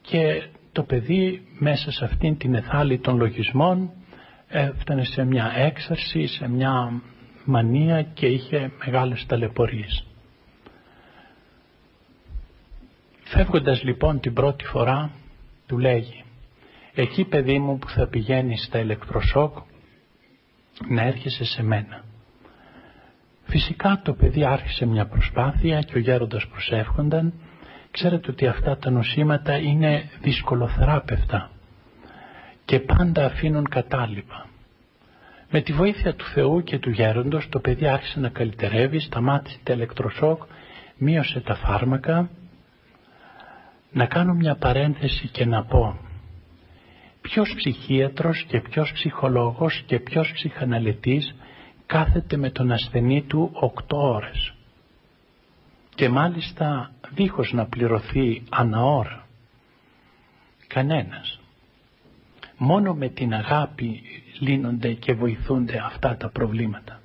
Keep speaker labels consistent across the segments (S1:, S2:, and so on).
S1: και το παιδί μέσα σε αυτήν την εθάλη των λογισμών έφτανε σε μια έξαρση, σε μια μανία και είχε μεγάλες ταλαιπωρίες. Φεύγοντας λοιπόν την πρώτη φορά του λέγει: εκεί παιδί μου που θα πηγαίνεις στα ηλεκτροσόκ να έρχεσαι σε μένα. Φυσικά το παιδί άρχισε μια προσπάθεια και ο γέροντας προσεύχονταν. Ξέρετε ότι αυτά τα νοσήματα είναι δυσκολοθεράπευτα και πάντα αφήνουν κατάλοιπα. Με τη βοήθεια του Θεού και του γέροντος το παιδί άρχισε να καλυτερεύει, σταμάτησε τα ηλεκτροσόκ, μείωσε τα φάρμακα. Να κάνω μια παρένθεση και να πω: ποιος ψυχίατρος και ποιος ψυχολόγος και ποιος ψυχαναλυτής κάθεται με τον ασθενή του 8 ώρες και μάλιστα δίχως να πληρωθεί ανά ώρα? Κανένας. Μόνο με την αγάπη λύνονται και βοηθούνται αυτά τα προβλήματα.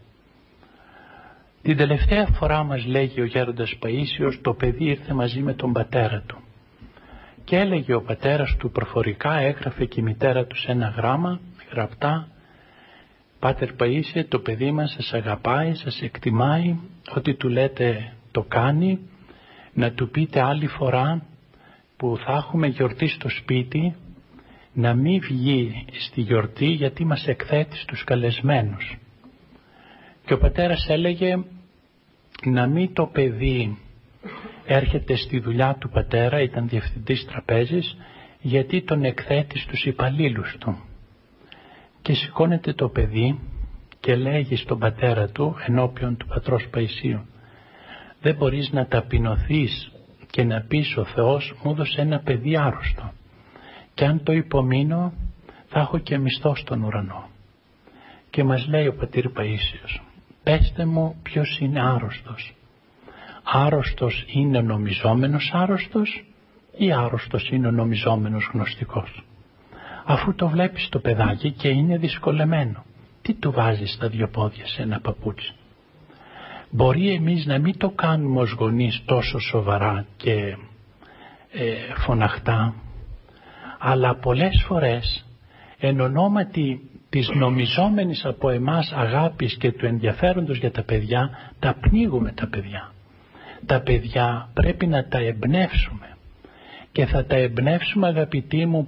S1: Την τελευταία φορά, μας λέγει ο γέροντας Παΐσιος, το παιδί ήρθε μαζί με τον πατέρα του και έλεγε ο πατέρας του προφορικά, έγραφε και η μητέρα του σε ένα γράμμα γραπτά: Πάτερ Παΐσιε, το παιδί μας σας αγαπάει, σας εκτιμάει, ό,τι του λέτε το κάνει. Να του πείτε άλλη φορά που θα έχουμε γιορτή στο σπίτι να μην βγει στη γιορτή, γιατί μας εκθέτει στους καλεσμένους. Και ο πατέρας έλεγε να μην το παιδί έρχεται στη δουλειά του πατέρα, ήταν διευθυντής τραπέζης, γιατί τον εκθέτει στους υπαλλήλους του. Και σηκώνεται το παιδί και λέγει στον πατέρα του ενώπιον του πατρός Παϊσίου: δεν μπορείς να ταπεινωθείς και να πεις ο Θεός μου έδωσε ένα παιδί άρρωστο και αν το υπομείνω θα έχω και μισθό στον ουρανό. Και μας λέει ο πατήρ Παΐσιος: πέστε μου ποιος είναι άρρωστος. Άρρωστος είναι ο νομιζόμενος άρρωστος ή άρρωστος είναι ο νομιζόμενος γνωστικός? Αφού το βλέπεις το παιδάκι και είναι δυσκολεμένο, τι του βάζεις στα 2 πόδια σε ένα παπούτσι? Μπορεί εμείς να μην το κάνουμε ως γονείς τόσο σοβαρά και φωναχτά, αλλά πολλές φορές εν ονόματι της νομιζόμενης από εμάς αγάπης και του ενδιαφέροντος για τα παιδιά, τα πνίγουμε τα παιδιά. Τα παιδιά πρέπει να τα εμπνεύσουμε και θα τα εμπνεύσουμε, αγαπητοί μου,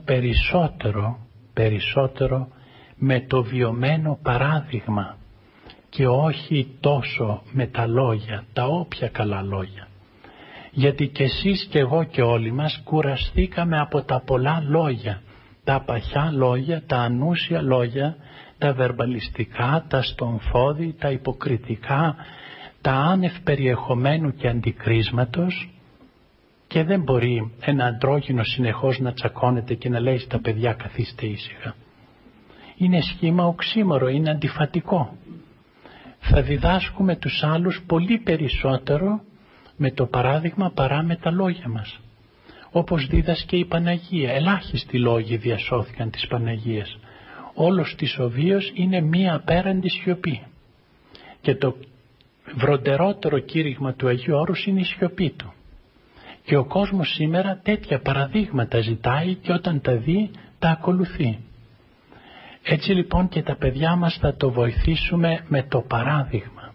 S1: περισσότερο με το βιωμένο παράδειγμα και όχι τόσο με τα λόγια, τα όποια καλά λόγια. Γιατί και εσείς και εγώ και όλοι μας κουραστήκαμε από τα πολλά λόγια, τα παχιά λόγια, τα ανούσια λόγια, τα βερμπαλιστικά, τα στομφώδη, τα υποκριτικά, τα άνευ περιεχομένου και αντικρίσματος. Και δεν μπορεί ένα αντρόγυνο συνεχώς να τσακώνεται και να λέει στα παιδιά καθίστε ήσυχα. Είναι σχήμα οξύμορο, είναι αντιφατικό. Θα διδάσκουμε τους άλλους πολύ περισσότερο με το παράδειγμα παρά με τα λόγια μας. Όπως δίδασκε η Παναγία, ελάχιστοι λόγοι διασώθηκαν της Παναγίας. Όλος της ο βίος είναι μία απέραντη σιωπή. Και το βροντερότερο κήρυγμα του Αγίου Όρους είναι η σιωπή του. Και ο κόσμος σήμερα τέτοια παραδείγματα ζητάει και όταν τα δει τα ακολουθεί. Έτσι λοιπόν και τα παιδιά μας θα το βοηθήσουμε με το παράδειγμα.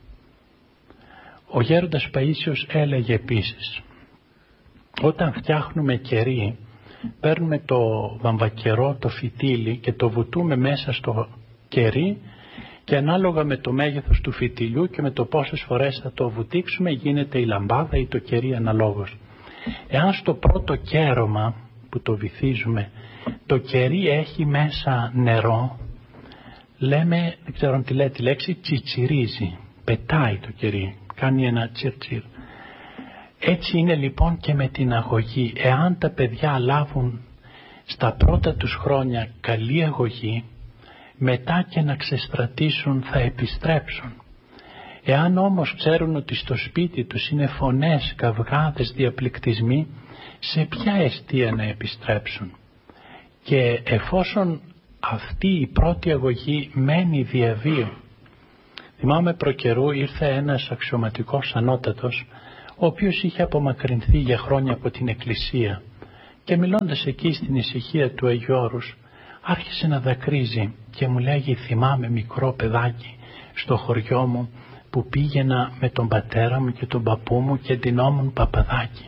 S1: Ο γέροντας Παΐσιος έλεγε επίσης: όταν φτιάχνουμε κερί, παίρνουμε το βαμβακερό, το φυτίλι και το βουτούμε μέσα στο κερί και ανάλογα με το μέγεθος του φυτιλιού και με το πόσες φορές θα το βουτήξουμε γίνεται η λαμπάδα ή το κερί αναλόγως. Εάν στο πρώτο κέρωμα που το βυθίζουμε το κερί έχει μέσα νερό, λέμε, δεν ξέρω αν τη λέει τη λέξη, τσιτσιρίζει, πετάει το κερί, κάνει ένα τσιρτσιρ. Έτσι είναι λοιπόν και με την αγωγή. Εάν τα παιδιά λάβουν στα πρώτα τους χρόνια καλή αγωγή, μετά και να ξεστρατήσουν θα επιστρέψουν. Εάν όμως ξέρουν ότι στο σπίτι τους είναι φωνές, καυγάδες, διαπληκτισμοί, σε ποια εστία να επιστρέψουν? Και εφόσον αυτή η πρώτη αγωγή μένει διαβίου, θυμάμαι προκαιρού ήρθε ένας αξιωματικός ανώτατος, ο οποίος είχε απομακρυνθεί για χρόνια από την εκκλησία Και μιλώντας εκεί στην ησυχία του Αγίου Όρους, άρχισε να δακρύζει και μου λέγει, θυμάμαι μικρό παιδάκι στο χωριό μου που πήγαινα με τον πατέρα μου και τον παππού μου και ντυνόμουν παπαδάκι.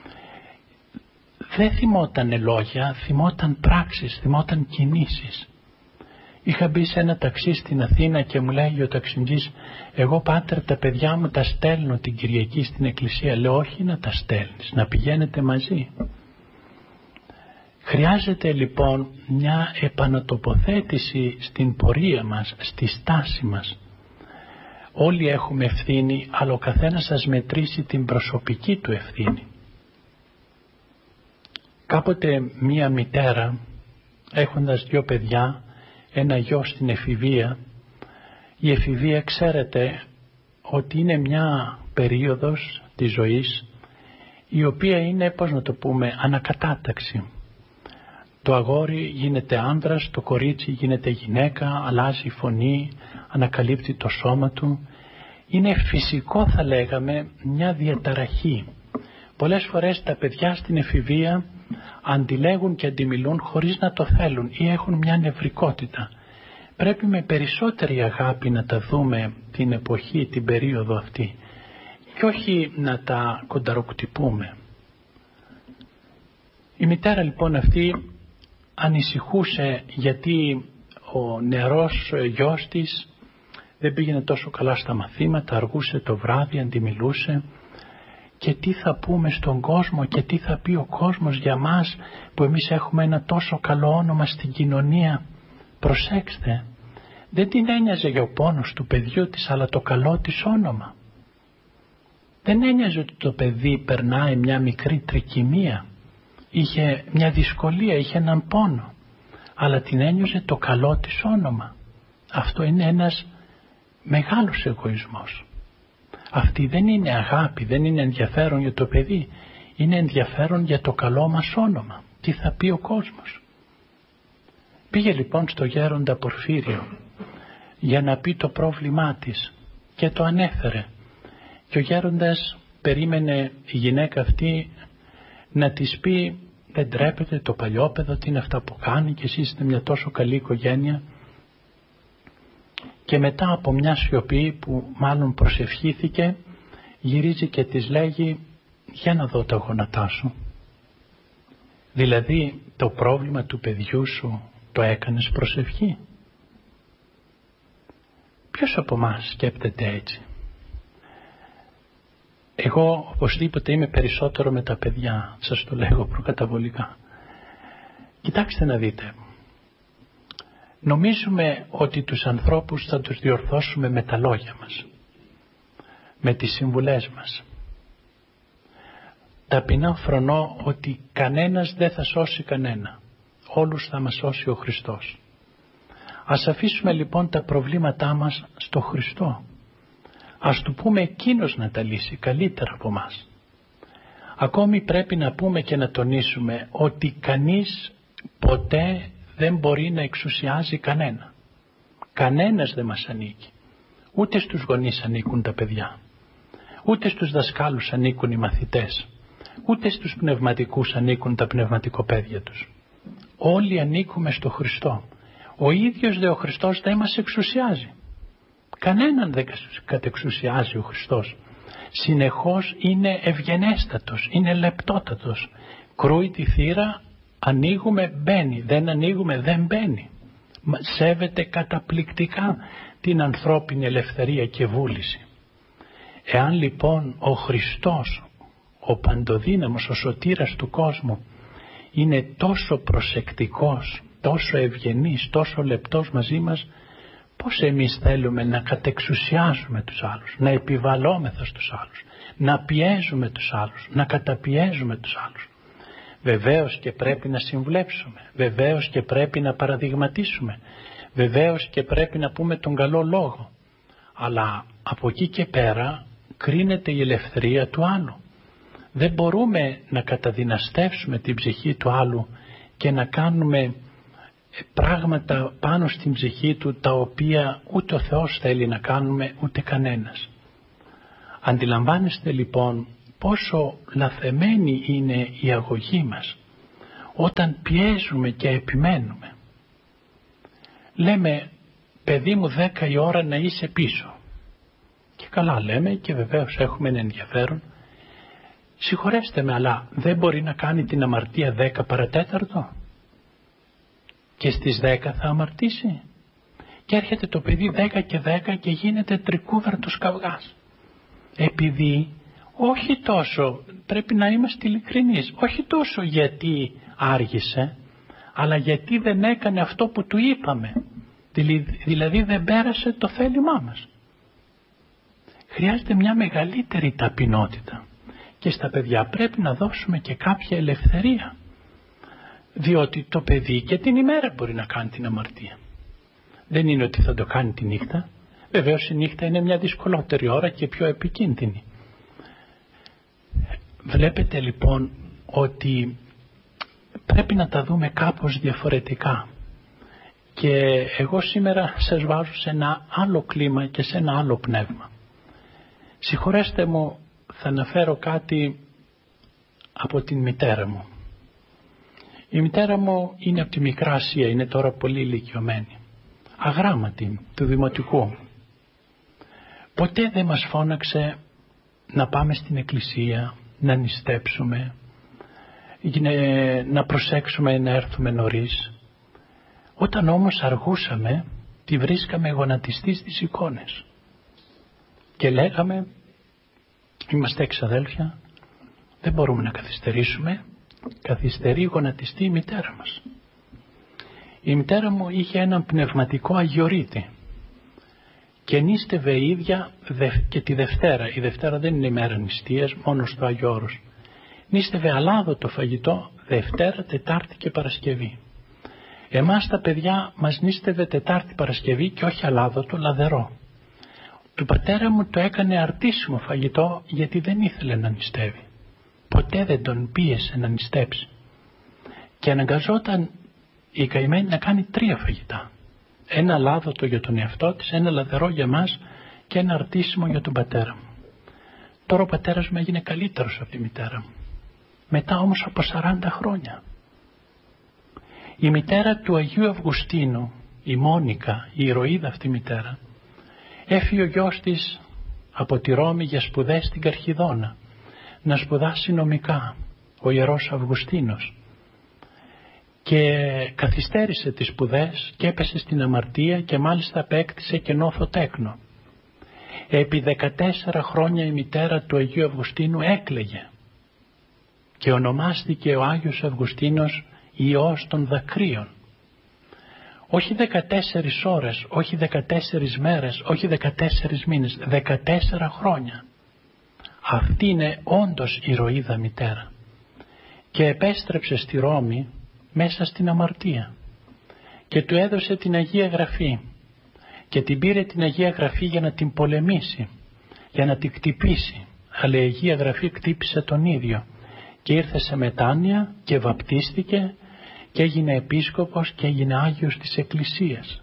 S1: Δεν θυμόταν λόγια, θυμόταν πράξεις, θυμόταν κινήσεις. Είχα μπει σε ένα ταξί στην Αθήνα και μου λέγει ο ταξιτζής, εγώ πάτερ τα παιδιά μου τα στέλνω την Κυριακή στην εκκλησία. Λέω, όχι να τα στέλνεις, να πηγαίνετε μαζί. Χρειάζεται λοιπόν μια επανατοποθέτηση στην πορεία μας, στη στάση μας. Όλοι έχουμε ευθύνη, αλλά ο καθένας σας μετρήσει την προσωπική του ευθύνη. Κάποτε μία μητέρα, έχοντας 2 παιδιά, ένα γιο στην εφηβεία, η εφηβεία ξέρετε ότι είναι μια περίοδος της ζωής η οποία είναι, πώς να το πούμε, ανακατάταξη. Το αγόρι γίνεται άνδρας, το κορίτσι γίνεται γυναίκα, αλλάζει η φωνή, ανακαλύπτει το σώμα του. Είναι φυσικό, θα λέγαμε, μια διαταραχή. Πολλές φορές τα παιδιά στην εφηβεία αντιλέγουν και αντιμιλούν χωρίς να το θέλουν ή έχουν μια νευρικότητα. Πρέπει με περισσότερη αγάπη να τα δούμε την εποχή, την περίοδο αυτή και όχι να τα κονταροκτυπούμε. Η μητέρα λοιπόν αυτή ανησυχούσε γιατί ο νεαρός γιος της δεν πήγαινε τόσο καλά στα μαθήματα, αργούσε το βράδυ, αντιμιλούσε. Και τι θα πούμε στον κόσμο και τι θα πει ο κόσμος για μας που εμείς έχουμε ένα τόσο καλό όνομα στην κοινωνία. Προσέξτε, δεν την ένοιαζε για ο πόνος του παιδιού της, αλλά το καλό της όνομα. Δεν ένοιαζε ότι το παιδί περνάει μια μικρή τρικυμία, είχε μια δυσκολία, είχε έναν πόνο, αλλά την ένοιαζε το καλό της όνομα. Αυτό είναι ένας μεγάλος εγωισμός. Αυτή δεν είναι αγάπη, δεν είναι ενδιαφέρον για το παιδί, είναι ενδιαφέρον για το καλό μας όνομα. Τι θα πει ο κόσμος. Πήγε λοιπόν στο γέροντα Πορφύριο για να πει το πρόβλημά της και το ανέφερε. Και ο γέροντας περίμενε η γυναίκα αυτή να της πει, δεν τρέπεται το παλιόπαιδο, τι είναι αυτά που κάνει και εσείς είστε μια τόσο καλή οικογένεια. Και μετά από μια σιωπή που μάλλον προσευχήθηκε, γυρίζει και της λέγει, για να δω τα γόνατά σου. Δηλαδή το πρόβλημα του παιδιού σου το έκανες προσευχή. Ποιος από εμάς σκέπτεται έτσι. Εγώ οπωσδήποτε είμαι περισσότερο με τα παιδιά, σας το λέγω προκαταβολικά. Κοιτάξτε να δείτε. Νομίζουμε ότι τους ανθρώπους θα τους διορθώσουμε με τα λόγια μας, με τις συμβουλές μας. Ταπεινά φρονώ ότι κανένας δεν θα σώσει κανένα. Όλους θα μας σώσει ο Χριστός. Ας αφήσουμε λοιπόν τα προβλήματά μας στο Χριστό. Ας του πούμε εκείνος να τα λύσει καλύτερα από μας. Ακόμη πρέπει να πούμε και να τονίσουμε ότι κανείς ποτέ δεν μπορεί να εξουσιάζει κανένα. Κανένας δεν μας ανήκει. Ούτε στους γονείς ανήκουν τα παιδιά. Ούτε στους δασκάλους ανήκουν οι μαθητές. Ούτε στους πνευματικούς ανήκουν τα πνευματικοπαίδια τους. Όλοι ανήκουμε στο Χριστό. Ο ίδιος δε ο Χριστός δεν μας εξουσιάζει. Κανέναν δεν κατεξουσιάζει ο Χριστός. Συνεχώς είναι ευγενέστατος, είναι λεπτότατος. Κρούει τη θύρα, ανοίγουμε μπαίνει, δεν ανοίγουμε δεν μπαίνει. Σέβεται καταπληκτικά την ανθρώπινη ελευθερία και βούληση. Εάν λοιπόν ο Χριστός, ο παντοδύναμος, ο σωτήρας του κόσμου είναι τόσο προσεκτικός, τόσο ευγενής, τόσο λεπτός μαζί μας, πώς εμείς θέλουμε να κατεξουσιάζουμε τους άλλους, να επιβαλόμεθα στους άλλους, να πιέζουμε τους άλλους, να καταπιέζουμε τους άλλους. Βεβαίως και πρέπει να συμβουλέψουμε, βεβαίως και πρέπει να παραδειγματίσουμε, βεβαίως και πρέπει να πούμε τον καλό λόγο. Αλλά από εκεί και πέρα κρίνεται η ελευθερία του άλλου. Δεν μπορούμε να καταδυναστεύσουμε την ψυχή του άλλου και να κάνουμε πράγματα πάνω στην ψυχή του τα οποία ούτε ο Θεός θέλει να κάνουμε ούτε κανένας. Αντιλαμβάνεστε λοιπόν πόσο λαθεμένη είναι η αγωγή μας. όταν πιέζουμε και επιμένουμε. Λέμε, παιδί μου 10 η ώρα να είσαι πίσω. Και καλά λέμε και βεβαίως έχουμε ένα ενδιαφέρον. Συγχωρέστε με, αλλά δεν μπορεί να κάνει την αμαρτία 10 παρατέταρτο και στις 10 θα αμαρτήσει. Και έρχεται το παιδί 10 και 10 και γίνεται τρικούβερτος καυγάς. Επειδή όχι τόσο, πρέπει να είμαστε ειλικρινείς, όχι τόσο γιατί άργησε, αλλά γιατί δεν έκανε αυτό που του είπαμε. Δηλαδή δεν πέρασε το θέλημά μας. Χρειάζεται μια μεγαλύτερη ταπεινότητα. Και στα παιδιά πρέπει να δώσουμε και κάποια ελευθερία. Διότι το παιδί και την ημέρα μπορεί να κάνει την αμαρτία. Δεν είναι ότι θα το κάνει τη νύχτα. Βεβαίως η νύχτα είναι μια δυσκολότερη ώρα και πιο επικίνδυνη. Βλέπετε λοιπόν ότι πρέπει να τα δούμε κάπως διαφορετικά. Και εγώ σήμερα σας βάζω σε ένα άλλο κλίμα και σε ένα άλλο πνεύμα. Συγχωρέστε μου, θα αναφέρω κάτι από την μητέρα μου. Η μητέρα μου είναι από τη Μικρά Ασία, είναι τώρα πολύ ηλικιωμένη. Αγράμματη του δημοτικού. Ποτέ δεν μας φώναξε να πάμε στην εκκλησία, να νηστέψουμε, να προσέξουμε να έρθουμε νωρίς. Όταν όμως αργούσαμε, τη βρίσκαμε γονατιστή στις εικόνες. Και λέγαμε, είμαστε 6 αδέλφια, δεν μπορούμε να καθυστερήσουμε, καθυστερεί γονατιστή η μητέρα μας. Η μητέρα μου είχε έναν πνευματικό αγιορείτη και νήστευε η ίδια και τη Δευτέρα. Η Δευτέρα δεν είναι ημέρα νηστείας, μόνο στο Άγιο Όρος. Νήστευε αλάδοτο φαγητό Δευτέρα, Τετάρτη και Παρασκευή. Εμάς τα παιδιά μας νήστευε Τετάρτη Παρασκευή και όχι αλάδοτο, λαδερό. Του πατέρα μου το έκανε αρτήσιμο φαγητό γιατί δεν ήθελε να νηστεύει. Ποτέ δεν τον πίεσε να νηστέψει. Και αναγκαζόταν η καημένη να κάνει 3 φαγητά. Ένα αλάδοτο για τον εαυτό της, ένα λαδερό για μας και ένα αρτήσιμο για τον πατέρα μου. Τώρα ο πατέρας μου έγινε καλύτερος από τη μητέρα μου. Μετά όμως από 40 χρόνια. Η μητέρα του Αγίου Αυγουστίνου, η Μόνικα, η ηρωίδα αυτή μητέρα, έφυγε ο γιος της από τη Ρώμη για σπουδές στην Καρχιδόνα, να σπουδάσει νομικά, ο Ιερός Αυγουστίνος. Και καθυστέρησε τις σπουδές και έπεσε στην αμαρτία και μάλιστα απέκτησε και νόθο τέκνο. Επί 14 χρόνια η μητέρα του Αγίου Αυγουστίνου έκλαιγε και ονομάστηκε ο Άγιος Αυγουστίνος Υιός των δακρύων. Όχι 14 ώρες, όχι 14 μέρες, όχι 14 μήνες, 14 χρόνια. Αυτή είναι όντως ηρωίδα μητέρα. Και επέστρεψε στη Ρώμη μέσα στην αμαρτία και του έδωσε την Αγία Γραφή και την πήρε την Αγία Γραφή για να την πολεμήσει, για να την κτυπήσει, αλλά η Αγία Γραφή κτύπησε τον ίδιο και ήρθε σε μετάνοια και βαπτίστηκε και έγινε επίσκοπος και έγινε Άγιος της Εκκλησίας.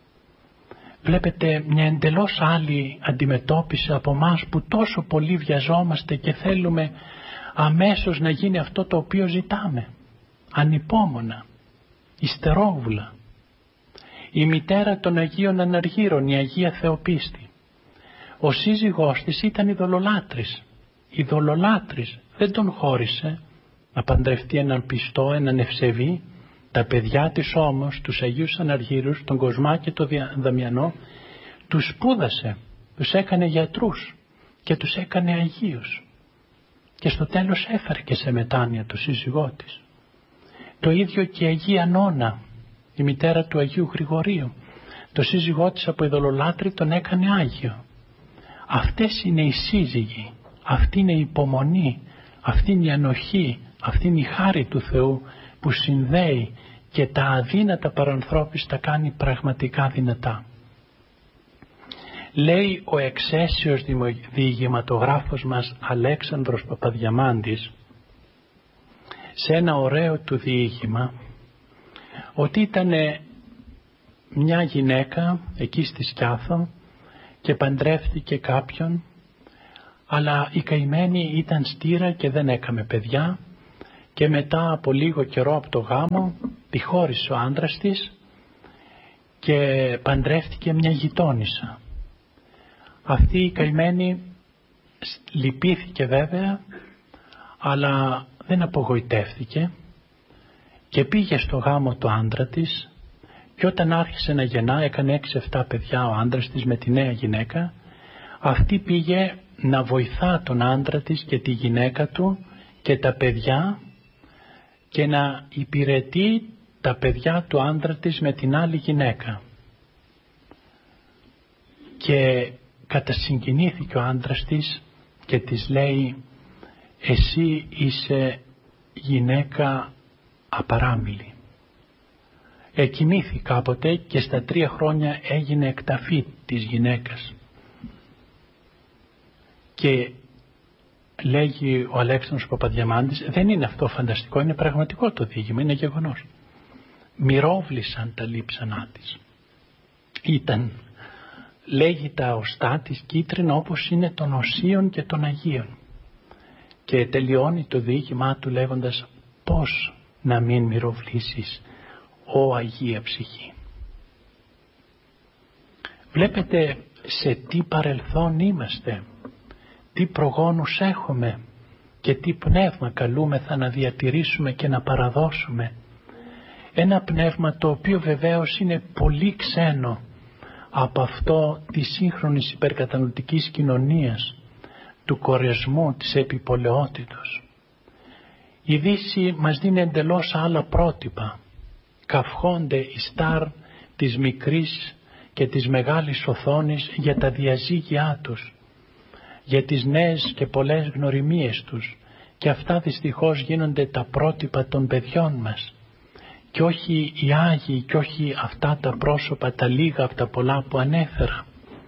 S1: Βλέπετε μια εντελώς άλλη αντιμετώπιση από μας που τόσο πολύ βιαζόμαστε και θέλουμε αμέσως να γίνει αυτό το οποίο ζητάμε. Ανυπόμονα, υστερόβουλα. Η μητέρα των Αγίων Αναργύρων, η Αγία Θεοπίστη. Ο σύζυγός της ήταν ειδωλολάτρης. Ειδωλολάτρης, δεν τον χώρισε να παντρευτεί έναν πιστό, έναν ευσεβή. Τα παιδιά της όμως, τους Αγίους Αναργύρους, τον Κοσμά και τον Δαμιανό, τους σπούδασε, τους έκανε γιατρούς και τους έκανε Αγίους. Και στο τέλος έφερε και σε μετάνοια το σύζυγό της. Το ίδιο και η Αγία Νόνα, η μητέρα του Αγίου Γρηγορίου. Το σύζυγό της από ειδωλολάτρη τον έκανε Άγιο. Αυτές είναι οι σύζυγοι, αυτή είναι η υπομονή, αυτή είναι η ανοχή, αυτή είναι η χάρη του Θεού που συνδέει και τα αδύνατα παρανθρώπιστα κάνει πραγματικά δυνατά. Λέει ο εξαίσιος διηγηματογράφος μας Αλέξανδρος Παπαδιαμάντης σε ένα ωραίο του διήγημα ότι ήταν μια γυναίκα εκεί στη Σκιάθο και παντρεύτηκε κάποιον, αλλά η καημένη ήταν στήρα και δεν έκαμε παιδιά και μετά από λίγο καιρό από το γάμο τη χώρισε ο άντρας της και παντρεύτηκε μια γειτόνισσα. Αυτή η καημένη λυπήθηκε βέβαια, αλλά δεν απογοητεύτηκε και πήγε στο γάμο του άντρα της, και όταν άρχισε να γεννά, έκανε 6-7 παιδιά ο άντρας της με τη νέα γυναίκα, αυτή πήγε να βοηθά τον άντρα της και τη γυναίκα του και τα παιδιά και να υπηρετεί τα παιδιά του άντρα της με την άλλη γυναίκα. Και κατασυγκινήθηκε ο άντρας της και της λέει, εσύ είσαι γυναίκα απαράμιλη. Εκοιμήθη κάποτε και στα 3 χρόνια έγινε εκταφή της γυναίκας. Και λέγει ο Αλέξανδρος Παπαδιαμάντης, δεν είναι αυτό φανταστικό, είναι πραγματικό το διήγημα, είναι γεγονός. Μυρόβλησαν τα λείψανά της. Ήταν, λέγει, τα οστά της κίτρινα όπως είναι των οσίων και των Αγίων. Και τελειώνει το διήγημά του λέγοντας, πώς να μην μυροβλήσεις, ω Αγία Ψυχή. Βλέπετε σε τι παρελθόν είμαστε, τι προγόνους έχουμε και τι πνεύμα καλούμεθα να διατηρήσουμε και να παραδώσουμε. Ένα πνεύμα το οποίο βεβαίως είναι πολύ ξένο από αυτό της σύγχρονης υπερκαταναλωτικής κοινωνίας, του κορεσμού, της επιπολαιότητος. Η Δύση μας δίνει εντελώς άλλα πρότυπα. Καυχόνται οι στάρ της μικρής και της μεγάλης οθόνης για τα διαζύγια τους, για τις νέες και πολλές γνωριμίες τους, και αυτά δυστυχώς γίνονται τα πρότυπα των παιδιών μας και όχι οι Άγιοι και όχι αυτά τα πρόσωπα, τα λίγα από τα πολλά που ανέφερα.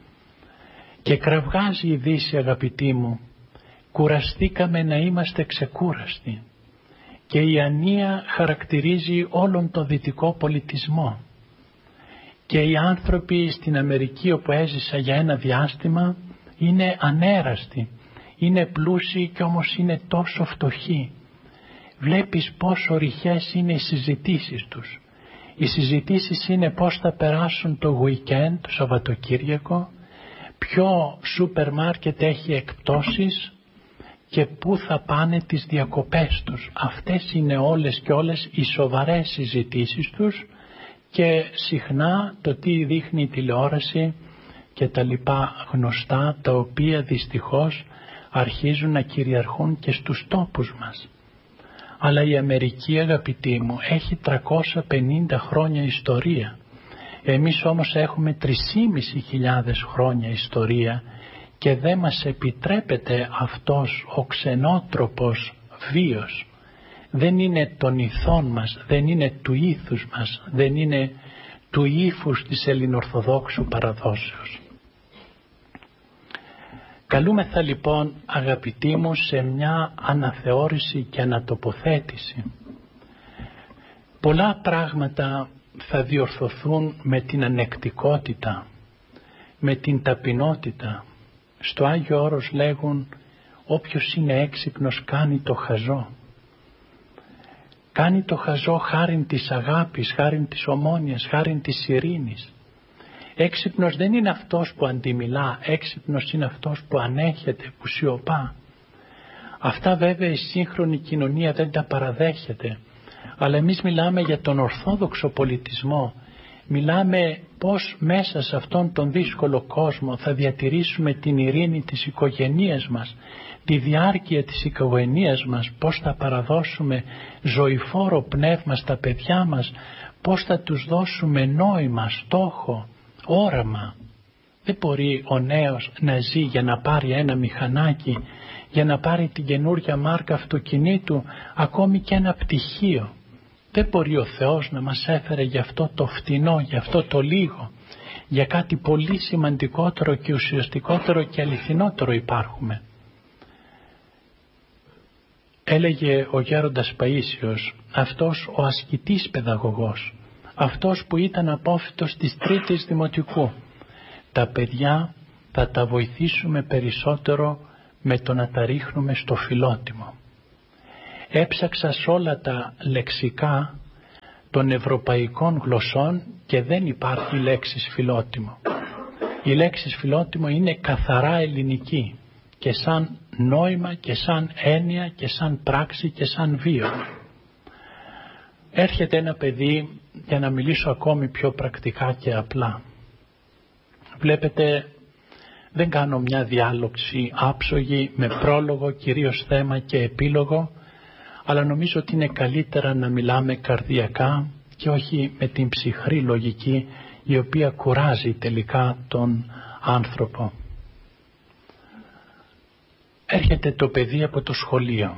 S1: Και κραυγάζει η Δύση, αγαπητοί μου, κουραστήκαμε να είμαστε ξεκούραστοι, και η ανία χαρακτηρίζει όλον τον δυτικό πολιτισμό. Και οι άνθρωποι στην Αμερική όπου έζησα για ένα διάστημα είναι ανέραστοι, είναι πλούσιοι και όμως είναι τόσο φτωχοί. Βλέπεις πόσο ρηχές είναι οι συζητήσεις τους. Οι συζητήσεις είναι πώς θα περάσουν το weekend, το Σαββατοκύριακο, ποιο σούπερ μάρκετ έχει εκπτώσεις και πού θα πάνε τις διακοπές τους. Αυτές είναι όλες και όλες οι σοβαρές συζητήσεις τους, και συχνά το τι δείχνει η τηλεόραση και τα λοιπά γνωστά, τα οποία δυστυχώς αρχίζουν να κυριαρχούν και στους τόπους μας. Αλλά η Αμερική, αγαπητοί μου, έχει 350 χρόνια ιστορία. Εμείς όμως έχουμε 3.500 χρόνια ιστορία και δεν μας επιτρέπεται αυτός ο ξενότροπος βίος. Δεν είναι των ηθών μας, δεν είναι του ήθους μας, δεν είναι του ύφους της ελληνορθοδόξου παραδόσεως. Καλούμεθα λοιπόν, αγαπητοί μου, σε μια αναθεώρηση και ανατοποθέτηση. Πολλά πράγματα θα διορθωθούν με την ανεκτικότητα, με την ταπεινότητα. Στο Άγιο Όρος λέγουν, όποιος είναι έξυπνος κάνει το χαζό. Κάνει το χαζό χάριν της αγάπης, χάριν της ομόνοιας, χάριν της ειρήνης. Έξυπνος δεν είναι αυτός που αντιμιλά, έξυπνος είναι αυτός που ανέχεται, που σιωπά. Αυτά βέβαια η σύγχρονη κοινωνία δεν τα παραδέχεται, αλλά εμείς μιλάμε για τον ορθόδοξο πολιτισμό. Μιλάμε πώς μέσα σε αυτόν τον δύσκολο κόσμο θα διατηρήσουμε την ειρήνη της οικογένειας μας, τη διάρκεια της οικογένειας μας, πώς θα παραδώσουμε ζωηφόρο πνεύμα στα παιδιά μας, πώς θα τους δώσουμε νόημα, στόχο, όραμα. Δεν μπορεί ο νέος να ζει για να πάρει ένα μηχανάκι, για να πάρει την καινούρια μάρκα αυτοκινήτου, ακόμη και ένα πτυχίο. Δεν μπορεί ο Θεός να μας έφερε για αυτό το φτηνό, για αυτό το λίγο. Για κάτι πολύ σημαντικότερο και ουσιαστικότερο και αληθινότερο υπάρχουμε. Έλεγε ο γέροντας Παΐσιος, αυτός ο ασκητής παιδαγωγός, αυτός που ήταν απόφοιτος της τρίτης δημοτικού. Τα παιδιά θα τα βοηθήσουμε περισσότερο με το να τα ρίχνουμε στο φιλότιμο. Έψαξα σε όλα τα λεξικά των ευρωπαϊκών γλωσσών και δεν υπάρχει λέξης φιλότιμο. Η λέξη φιλότιμο είναι καθαρά ελληνική και σαν νόημα και σαν έννοια και σαν πράξη και σαν βίο. Έρχεται ένα παιδί, για να μιλήσω ακόμη πιο πρακτικά και απλά. Βλέπετε, δεν κάνω μια διάλοξη άψογη με πρόλογο, κυρίως θέμα και επίλογο, αλλά νομίζω ότι είναι καλύτερα να μιλάμε καρδιακά και όχι με την ψυχρή λογική η οποία κουράζει τελικά τον άνθρωπο. Έρχεται το παιδί από το σχολείο,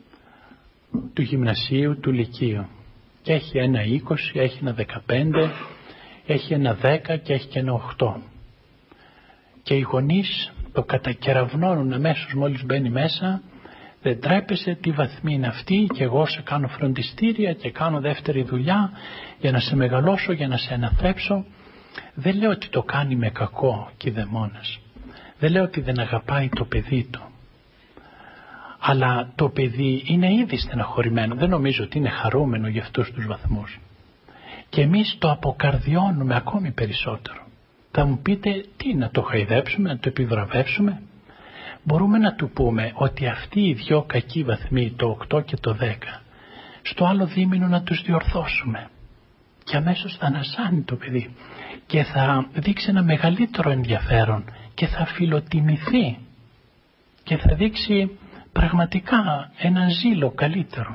S1: του γυμνασίου, του λυκείου και έχει ένα 20, έχει ένα 15, έχει ένα 10 και έχει και ένα 8. Και οι γονείς το κατακεραυνώνουν αμέσως μόλις μπαίνει μέσα. Δεν τρέπεσαι, τι βαθμή είναι αυτή, και εγώ σε κάνω φροντιστήρια και κάνω δεύτερη δουλειά για να σε μεγαλώσω, για να σε αναθρέψω. Δεν λέω ότι το κάνει με κακό κηδεμόνας. Δεν λέω ότι δεν αγαπάει το παιδί του. Αλλά το παιδί είναι ήδη στεναχωρημένο. Δεν νομίζω ότι είναι χαρούμενο για αυτούς τους βαθμούς. Και εμείς το αποκαρδιώνουμε ακόμη περισσότερο. Θα μου πείτε, τι, να το χαϊδέψουμε, να το επιβραβεύσουμε? Μπορούμε να του πούμε ότι αυτοί οι δυο κακοί βαθμοί, το 8 και το 10, στο άλλο δίμηνο να τους διορθώσουμε. Και αμέσως θα ανασάνει το παιδί και θα δείξει ένα μεγαλύτερο ενδιαφέρον και θα φιλοτιμηθεί και θα δείξει πραγματικά έναν ζήλο καλύτερο.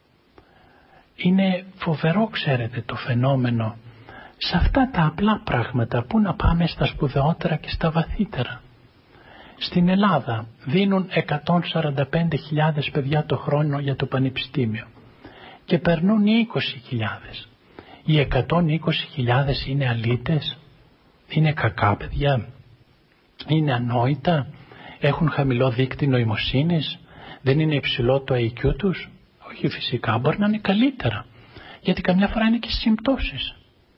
S1: Είναι φοβερό, ξέρετε, το φαινόμενο σε αυτά τα απλά πράγματα, που να πάμε στα σπουδαιότερα και στα βαθύτερα. Στην Ελλάδα δίνουν 145.000 παιδιά το χρόνο για το πανεπιστήμιο και περνούν οι 20.000. Οι 120.000 είναι αλήτες, είναι κακά παιδιά, είναι ανόητα, έχουν χαμηλό δείκτη νοημοσύνης, δεν είναι υψηλό το IQ τους? Όχι, φυσικά μπορεί να είναι καλύτερα, γιατί καμιά φορά είναι και συμπτώσεις.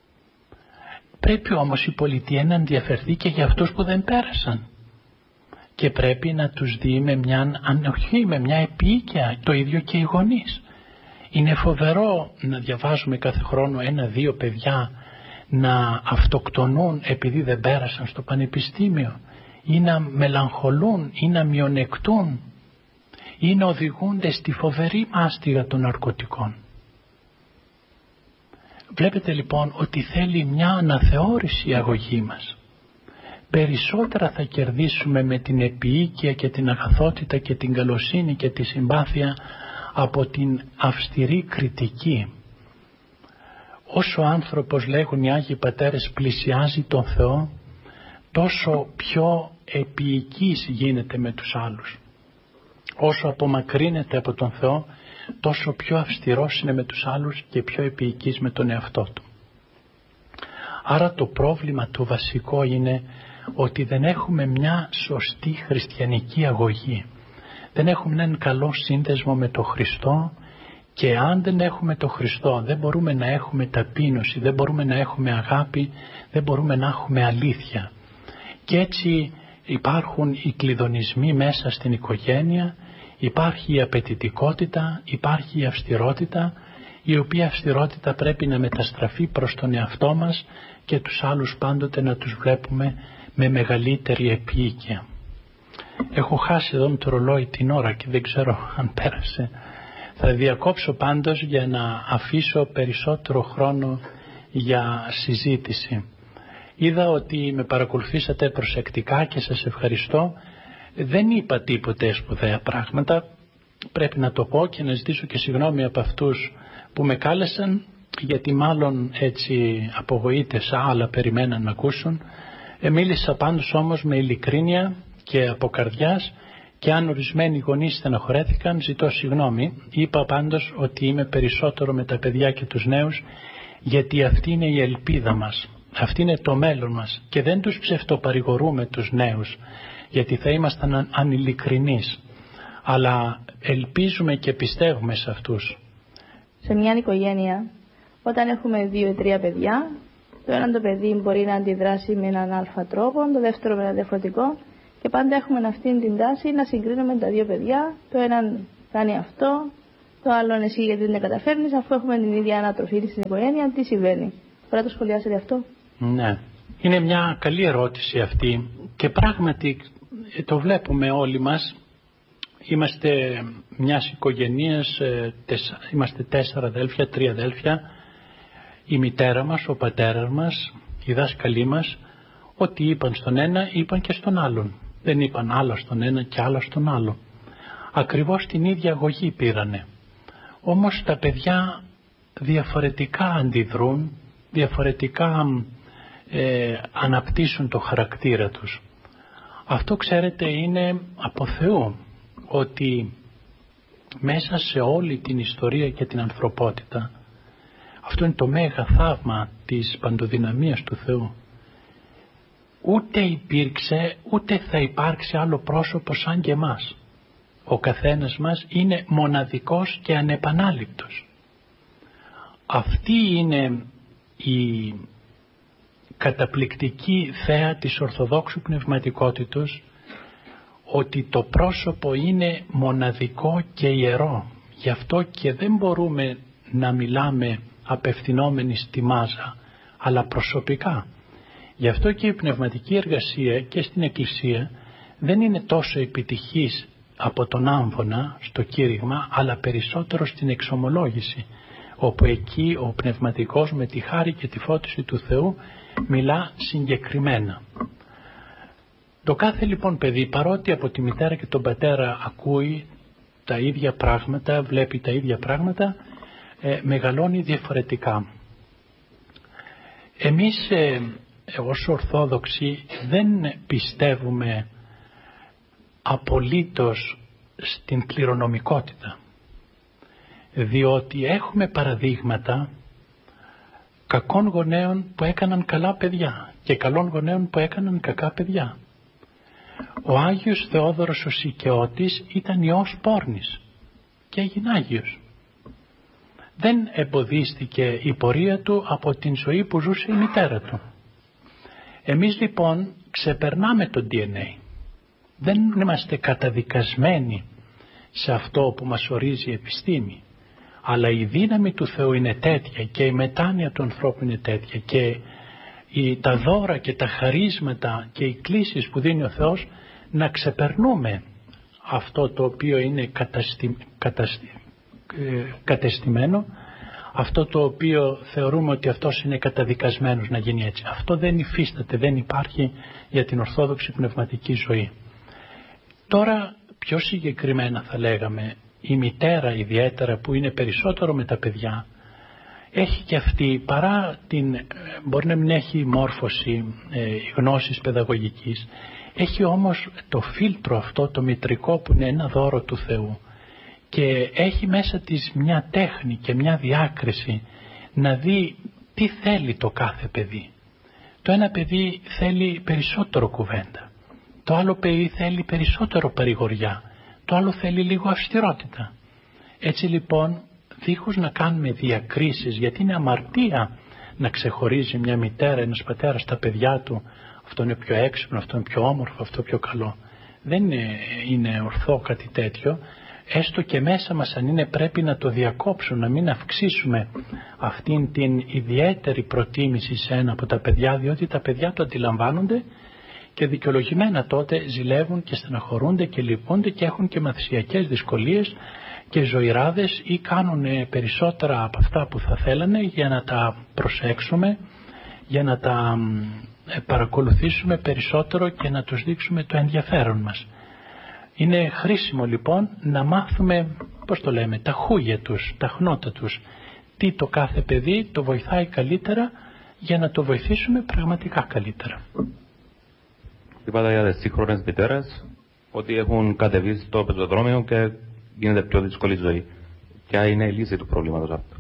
S1: Πρέπει όμως η πολιτεία να ενδιαφερθεί και για αυτούς που δεν πέρασαν. Και πρέπει να τους δει με μια ανοχή, με μια επίοικια, το ίδιο και οι γονείς. Είναι φοβερό να διαβάζουμε κάθε χρόνο 1-2 παιδιά να αυτοκτονούν επειδή δεν πέρασαν στο πανεπιστήμιο, ή να μελαγχολούν ή να μειονεκτούν ή να οδηγούνται στη φοβερή μάστιγα των ναρκωτικών. Βλέπετε λοιπόν ότι θέλει μια αναθεώρηση η αγωγή μας. Περισσότερα θα κερδίσουμε με την επίοικια και την αγαθότητα και την καλοσύνη και τη συμπάθεια από την αυστηρή κριτική. Όσο ο άνθρωπος, λέγουν οι Άγιοι Πατέρες, πλησιάζει τον Θεό, τόσο πιο επίοικης γίνεται με τους άλλους. Όσο απομακρύνεται από τον Θεό, τόσο πιο αυστηρός είναι με τους άλλους και πιο επίοικης με τον εαυτό του. Άρα το πρόβλημα το βασικό είναι ότι δεν έχουμε μια σωστή χριστιανική αγωγή. Δεν έχουμε έναν καλό σύνδεσμο με τον Χριστό, και αν δεν έχουμε τον Χριστό δεν μπορούμε να έχουμε ταπείνωση, δεν μπορούμε να έχουμε αγάπη, δεν μπορούμε να έχουμε αλήθεια. Και έτσι υπάρχουν οι κλειδονισμοί μέσα στην οικογένεια, υπάρχει η απαιτητικότητα, υπάρχει η αυστηρότητα, η οποία αυστηρότητα πρέπει να μεταστραφεί προς τον εαυτό μας και τους άλλους πάντοτε να τους βλέπουμε με μεγαλύτερη επίοικια. Έχω χάσει εδώ το ρολόι την ώρα και δεν ξέρω αν πέρασε. Θα διακόψω πάντως για να αφήσω περισσότερο χρόνο για συζήτηση. Είδα ότι με παρακολουθήσατε προσεκτικά και σας ευχαριστώ. Δεν είπα τίποτε σπουδαία πράγματα, πρέπει να το πω, και να ζητήσω και συγγνώμη από αυτούς που με κάλεσαν, γιατί μάλλον έτσι απογοήτευσα, άλλα περιμέναν να ακούσουν. Μίλησα πάντως όμως με ειλικρίνεια και από καρδιάς, και αν ορισμένοι γονείς στεναχωρέθηκαν, ζητώ συγγνώμη. Είπα πάντως ότι είμαι περισσότερο με τα παιδιά και τους νέους, γιατί αυτή είναι η ελπίδα μας, αυτή είναι το μέλλον μας, και δεν τους ψευτοπαρηγορούμε τους νέους, γιατί θα ήμασταν ανειλικρινείς, αλλά ελπίζουμε και πιστεύουμε σε αυτούς.
S2: Σε μια οικογένεια, όταν έχουμε 2 ή 3 παιδιά, το ένα το παιδί μπορεί να αντιδράσει με έναν αλφα τρόπο, το δεύτερο με έναν διαφορετικό, και πάντα έχουμε αυτήν την τάση να συγκρίνουμε τα 2 παιδιά. Το ένα κάνει αυτό, Το άλλο, εσύ γιατί δεν καταφέρνεις, αφού έχουμε την ίδια ανατροφή στην οικογένεια, τι συμβαίνει? Μπορεί να το σχολιάσετε αυτό?
S1: Ναι, είναι μια καλή ερώτηση αυτή και πράγματι το βλέπουμε όλοι μας. Είμαστε μιας οικογένειας, είμαστε 4 αδέλφια, 3 αδέλφια. Η μητέρα μας, ο πατέρας μας, οι δάσκαλοι μας, ό,τι είπαν στον ένα είπαν και στον άλλον. Δεν είπαν άλλα στον ένα και άλλα στον άλλο. Ακριβώς την ίδια αγωγή πήρανε. Όμως τα παιδιά διαφορετικά αντιδρούν, διαφορετικά αναπτύσσουν το χαρακτήρα τους. Αυτό, ξέρετε, είναι από Θεού, ότι μέσα σε όλη την ιστορία και την ανθρωπότητα, αυτό είναι το μέγα θαύμα της παντοδυναμίας του Θεού. Ούτε υπήρξε, ούτε θα υπάρξει άλλο πρόσωπο σαν και εμάς. Ο καθένας μας είναι μοναδικός και ανεπανάληπτος. Αυτή είναι η καταπληκτική θέα της Ορθοδόξου πνευματικότητος, ότι το πρόσωπο είναι μοναδικό και ιερό. Γι' αυτό και δεν μπορούμε να μιλάμε απευθυνόμενοι στη μάζα, αλλά προσωπικά. Γι' αυτό και η πνευματική εργασία και στην Εκκλησία δεν είναι τόσο επιτυχής από τον άμβονα στο κήρυγμα, αλλά περισσότερο στην εξομολόγηση, όπου εκεί ο πνευματικός με τη χάρη και τη φώτιση του Θεού μιλά συγκεκριμένα. Το κάθε λοιπόν παιδί, παρότι από τη μητέρα και τον πατέρα ακούει τα ίδια πράγματα, βλέπει τα ίδια πράγματα, μεγαλώνει διαφορετικά. Εμείς ως Ορθόδοξοι δεν πιστεύουμε απολύτως στην κληρονομικότητα, διότι έχουμε παραδείγματα κακών γονέων που έκαναν καλά παιδιά και καλών γονέων που έκαναν κακά παιδιά. Ο Άγιος Θεόδωρος ο Σικαιώτης ήταν ιός πόρνης και έγινε Άγιος. Δεν εμποδίστηκε η πορεία του από την ζωή που ζούσε η μητέρα του. Εμείς λοιπόν ξεπερνάμε το DNA. Δεν είμαστε καταδικασμένοι σε αυτό που μας ορίζει η επιστήμη. Αλλά η δύναμη του Θεού είναι τέτοια και η μετάνοια του ανθρώπου είναι τέτοια και τα δώρα και τα χαρίσματα και οι κλήσεις που δίνει ο Θεός να ξεπερνούμε αυτό το οποίο είναι κατεστημένο, αυτό το οποίο θεωρούμε ότι αυτός είναι καταδικασμένος να γίνει έτσι. Αυτό δεν υφίσταται, δεν υπάρχει για την Ορθόδοξη πνευματική ζωή. Τώρα πιο συγκεκριμένα θα λέγαμε, η μητέρα ιδιαίτερα που είναι περισσότερο με τα παιδιά, έχει και αυτή, παρά μπορεί να μην έχει μόρφωση γνώσης παιδαγωγικής, έχει όμως το φίλτρο αυτό το μητρικό που είναι ένα δώρο του Θεού και έχει μέσα της μια τέχνη και μια διάκριση να δει τι θέλει το κάθε παιδί. Το ένα παιδί θέλει περισσότερο κουβέντα, το άλλο παιδί θέλει περισσότερο παρηγοριά, το άλλο θέλει λίγο αυστηρότητα. Έτσι λοιπόν, δίχως να κάνουμε διακρίσεις, γιατί είναι αμαρτία να ξεχωρίζει μια μητέρα, ένας πατέρας τα παιδιά του, αυτό είναι πιο έξυπνο, αυτό είναι πιο όμορφο, αυτό πιο καλό. Δεν είναι ορθό κάτι τέτοιο. Έστω και μέσα μας αν είναι, πρέπει να το διακόψουμε, να μην αυξήσουμε αυτήν την ιδιαίτερη προτίμηση σε ένα από τα παιδιά, διότι τα παιδιά το αντιλαμβάνονται και δικαιολογημένα τότε ζηλεύουν και στεναχωρούνται και λυπούνται και έχουν και μαθησιακές δυσκολίες και ζωηράδες ή κάνουν περισσότερα από αυτά που θα θέλανε για να τα προσέξουμε, για να τα παρακολουθήσουμε περισσότερο και να τους δείξουμε το ενδιαφέρον μας. Είναι χρήσιμο λοιπόν να μάθουμε, τα χούγια τους, τα χνότα τους, τι το κάθε παιδί το βοηθάει καλύτερα για να το βοηθήσουμε πραγματικά καλύτερα.
S3: Είπατε για τις σύγχρονες μητέρες ότι έχουν κατεβεί στο πεζοδρόμιο και γίνεται πιο δύσκολη ζωή. Ποια είναι η λύση του προβλήματος αυτού?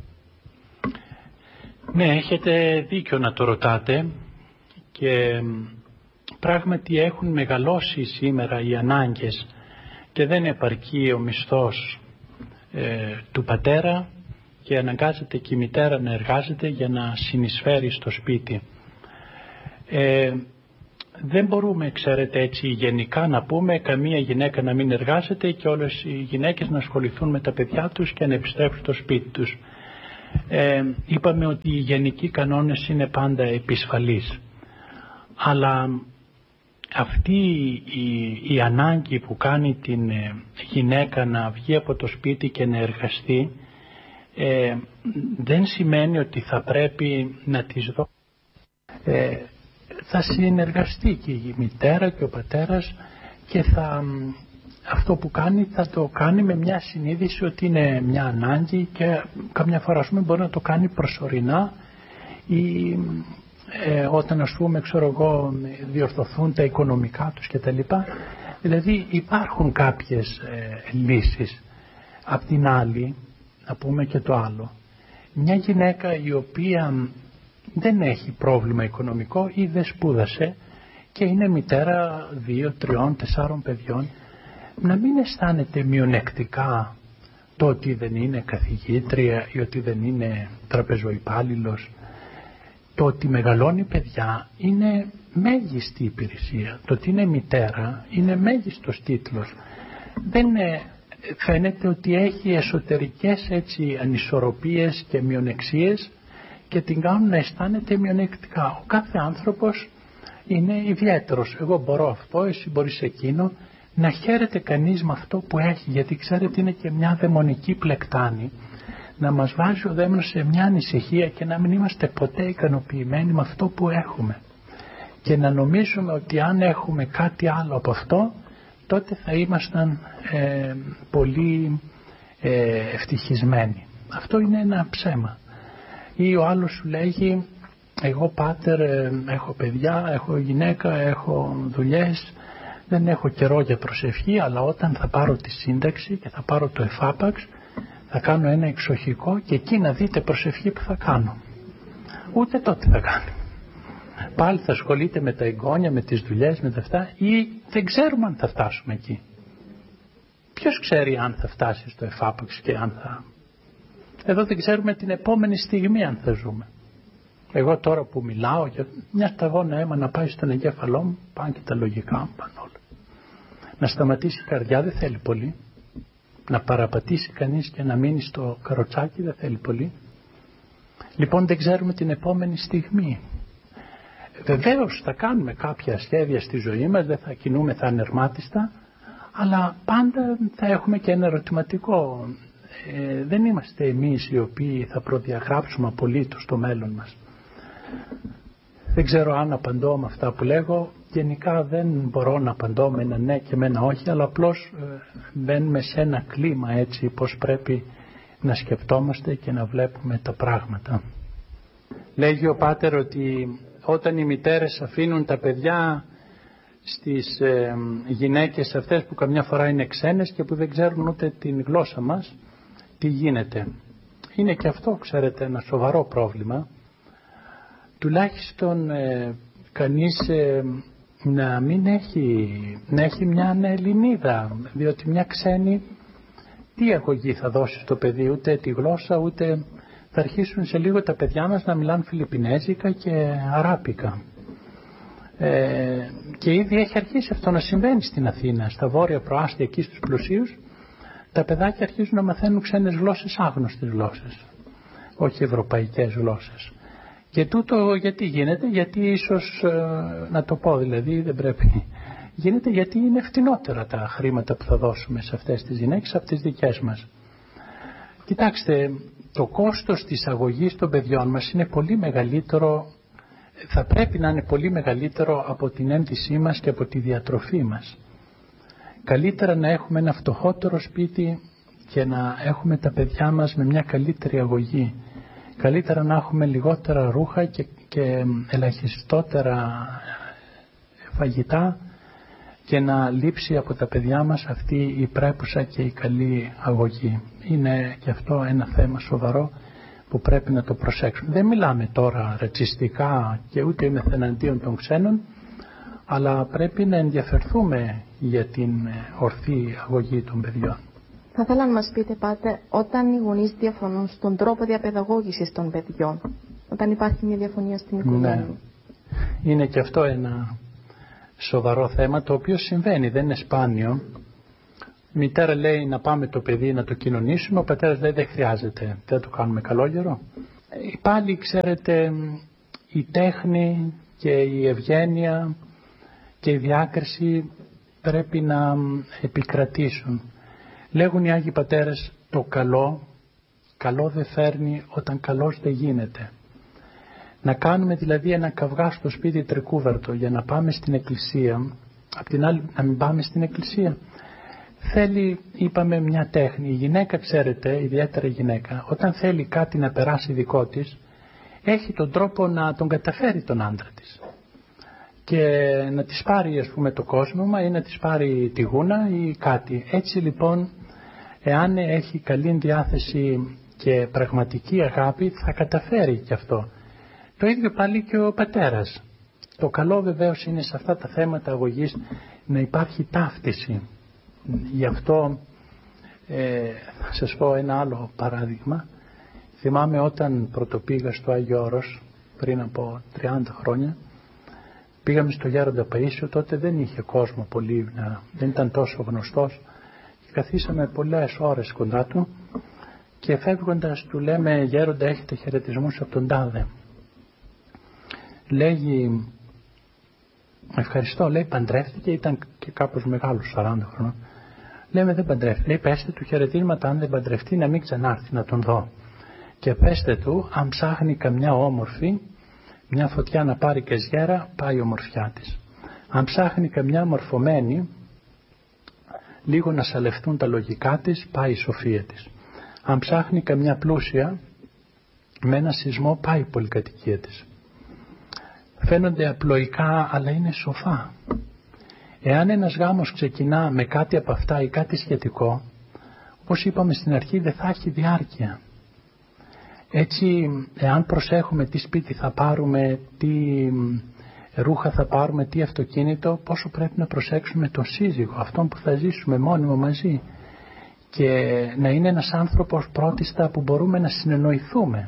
S1: Ναι, έχετε δίκιο να το ρωτάτε και πράγματι έχουν μεγαλώσει σήμερα οι ανάγκες και δεν επαρκεί ο μισθός του πατέρα και αναγκάζεται και η μητέρα να εργάζεται για να συνεισφέρει στο σπίτι. δεν μπορούμε, ξέρετε, έτσι γενικά να πούμε καμία γυναίκα να μην εργάζεται και όλες οι γυναίκες να ασχοληθούν με τα παιδιά τους και να επιστρέψουν στο σπίτι τους. Είπαμε ότι οι γενικοί κανόνες είναι πάντα επισφαλείς. Αλλά αυτή η ανάγκη που κάνει την γυναίκα να βγει από το σπίτι και να εργαστεί δεν σημαίνει ότι θα πρέπει να της δώσει. Θα συνεργαστεί και η μητέρα και ο πατέρας και αυτό που κάνει θα το κάνει με μια συνείδηση ότι είναι μια ανάγκη και καμιά φορά μπορεί να το κάνει προσωρινά ή όταν διορθωθούν τα οικονομικά τους κτλ. Δηλαδή υπάρχουν κάποιες λύσεις. Απ' την άλλη, να πούμε και το άλλο, μια γυναίκα η οποία δεν έχει πρόβλημα οικονομικό ή δεν σπούδασε και είναι μητέρα 2, 3, 4 παιδιών, να μην αισθάνεται μειονεκτικά το ότι δεν είναι καθηγήτρια ή ότι δεν είναι τραπεζοϊπάλληλος. Το ότι μεγαλώνει παιδιά είναι μέγιστη υπηρεσία. Το ότι είναι μητέρα είναι μέγιστος τίτλος. Δεν φαίνεται ότι έχει εσωτερικές έτσι ανισορροπίες και μειονεξίες και την κάνουν να αισθάνεται μειονεκτικά. Ο κάθε άνθρωπος είναι ιδιαίτερος. Εγώ μπορώ αυτό, εσύ μπορείς εκείνο. Να χαίρεται κανείς με αυτό που έχει, γιατί ξέρετε είναι και μια δαιμονική πλεκτάνη. Να μας βάζει ο δαίμονας σε μια ανησυχία και να μην είμαστε ποτέ ικανοποιημένοι με αυτό που έχουμε. Και να νομίζουμε ότι αν έχουμε κάτι άλλο από αυτό, τότε θα ήμασταν πολύ ευτυχισμένοι. Αυτό είναι ένα ψέμα. Ή ο άλλος σου λέγει, εγώ πάτερ έχω παιδιά, έχω γυναίκα, έχω δουλειές, δεν έχω καιρό για προσευχή, αλλά όταν θα πάρω τη σύνταξη και θα πάρω το εφάπαξ, θα κάνω ένα εξοχικό και εκεί να δείτε προσευχή που θα κάνω. Ούτε τότε θα κάνει. Πάλι θα ασχολείται με τα εγγόνια, με τις δουλειές, με τα αυτά ή δεν ξέρουμε αν θα φτάσουμε εκεί. Ποιος ξέρει αν θα φτάσει στο εφάπαξ και αν θα... Εδώ δεν ξέρουμε την επόμενη στιγμή αν θα ζούμε. Εγώ τώρα που μιλάω για μια σταγόνα αίμα να πάει στον εγκέφαλό μου, πάνε και τα λογικά μου, πάνε όλα. Να σταματήσει η καρδιά δεν θέλει πολύ. Να παραπατήσει κανείς και να μείνει στο καροτσάκι δεν θέλει πολύ. Λοιπόν δεν ξέρουμε την επόμενη στιγμή. Βεβαίως θα κάνουμε κάποια σχέδια στη ζωή μας, δεν θα κινούμεθα ανερμάτιστα, αλλά πάντα θα έχουμε και ένα ερωτηματικό. Δεν είμαστε εμείς οι οποίοι θα προδιαγράψουμε απολύτως το μέλλον μας. Δεν ξέρω αν απαντώ με αυτά που λέγω. Γενικά δεν μπορώ να απαντώ με ένα ναι και με ένα όχι, αλλά απλώς μπαίνουμε σε ένα κλίμα έτσι πως πρέπει να σκεπτόμαστε και να βλέπουμε τα πράγματα. Λέγει ο Πάτερ ότι όταν οι μητέρες αφήνουν τα παιδιά στις γυναίκες αυτές που καμιά φορά είναι ξένες και που δεν ξέρουν ούτε την γλώσσα μας, τι γίνεται. Είναι και αυτό, ξέρετε, ένα σοβαρό πρόβλημα. Τουλάχιστον κανείς να μην έχει μια Ελληνίδα, διότι μια ξένη τι αγωγή θα δώσει στο παιδί, ούτε τη γλώσσα, ούτε θα αρχίσουν σε λίγο τα παιδιά μας να μιλάνε φιλιππινέζικα και αράπικα. Και ήδη έχει αρχίσει αυτό να συμβαίνει στην Αθήνα, στα βόρεια προάστια, εκεί στους πλουσίους, τα παιδάκια αρχίζουν να μαθαίνουν ξένες γλώσσες, άγνωστες γλώσσες, όχι ευρωπαϊκές γλώσσες. Και τούτο γιατί γίνεται, γιατί ίσως, να το πω δηλαδή, δεν πρέπει, γίνεται γιατί είναι φτηνότερα τα χρήματα που θα δώσουμε σε αυτές τις γυναίκες από τις δικές μας. Κοιτάξτε, το κόστος της αγωγής των παιδιών μας είναι πολύ μεγαλύτερο, θα πρέπει να είναι πολύ μεγαλύτερο από την ένδυσή μας και από τη διατροφή μας. Καλύτερα να έχουμε ένα φτωχότερο σπίτι και να έχουμε τα παιδιά μας με μια καλύτερη αγωγή. Καλύτερα να έχουμε λιγότερα ρούχα και ελαχιστότερα φαγητά και να λείψει από τα παιδιά μας αυτή η πρέπουσα και η καλή αγωγή. Είναι και αυτό ένα θέμα σοβαρό που πρέπει να το προσέξουμε. Δεν μιλάμε τώρα ρατσιστικά και ούτε είμαι εναντίον των ξένων, αλλά πρέπει να ενδιαφερθούμε για την ορθή αγωγή των παιδιών.
S4: Θα ήθελα να μας πείτε, Πάτερ, όταν οι γονείς διαφωνούν στον τρόπο διαπαιδαγώγησης των παιδιών, όταν υπάρχει μια διαφωνία στην οικογένεια.
S1: Ναι. Είναι και αυτό ένα σοβαρό θέμα, το οποίο συμβαίνει, δεν είναι σπάνιο. Η μητέρα λέει να πάμε το παιδί να το κοινωνήσουμε, ο πατέρας λέει δεν χρειάζεται, δεν το κάνουμε καλόγερο. Πάλι ξέρετε, η τέχνη και η ευγένεια και η διάκριση πρέπει να επικρατήσουν. Λέγουν οι Άγιοι Πατέρες, το καλό δεν φέρνει όταν καλός δεν γίνεται. Να κάνουμε δηλαδή ένα καυγά στο σπίτι τρικούβερτο για να πάμε στην εκκλησία, απ' την άλλη να μην πάμε στην εκκλησία. Θέλει, είπαμε, μια τέχνη. Η γυναίκα, ξέρετε, ιδιαίτερα η γυναίκα, όταν θέλει κάτι να περάσει δικό της, έχει τον τρόπο να τον καταφέρει τον άντρα της. Και να της πάρει, ας πούμε, το κόσμημα ή να της πάρει τη γούνα ή κάτι. Έτσι λοιπόν, εάν έχει καλή διάθεση και πραγματική αγάπη, θα καταφέρει και αυτό. Το ίδιο πάλι και ο πατέρας. Το καλό βεβαίως είναι σε αυτά τα θέματα αγωγής να υπάρχει ταύτιση. Γι' αυτό θα σας πω ένα άλλο παράδειγμα. Θυμάμαι όταν πρωτοπήγα στο Άγιο Όρος πριν από 30 χρόνια, πήγαμε στο Γέροντα Παΐσιο, τότε δεν είχε κόσμο πολύ, δεν ήταν τόσο γνωστός και καθίσαμε πολλές ώρες κοντά του και φεύγοντας του λέμε «Γέροντα, έχετε χαιρετισμούς από τον τάδε». Λέγει «Ευχαριστώ», λέει, παντρεύτηκε, ήταν και κάπως μεγάλος, 40 χρονών. Λέμε δεν παντρεύτηκε, λέει πέστε του χαιρετίσματα, αν δεν παντρευτεί να μην ξανάρθει να τον δω. Και πέστε του, αν ψάχνει καμιά όμορφη, μια φωτιά να πάρει και σγέρα, πάει η ομορφιά της. Αν ψάχνει καμιά μορφωμένη, λίγο να σαλευτούν τα λογικά της, πάει η σοφία της. Αν ψάχνει καμιά πλούσια, με ένα σεισμό πάει η πολυκατοικία της. Φαίνονται απλοϊκά, αλλά είναι σοφά. Εάν ένας γάμος ξεκινά με κάτι από αυτά ή κάτι σχετικό, όπως είπαμε στην αρχή, δεν θα έχει διάρκεια. Έτσι, εάν προσέχουμε τι σπίτι θα πάρουμε, τι ρούχα θα πάρουμε, τι αυτοκίνητο, πόσο πρέπει να προσέξουμε τον σύζυγο, αυτόν που θα ζήσουμε μόνιμο μαζί. Και να είναι ένας άνθρωπος πρώτιστα που μπορούμε να συνεννοηθούμε.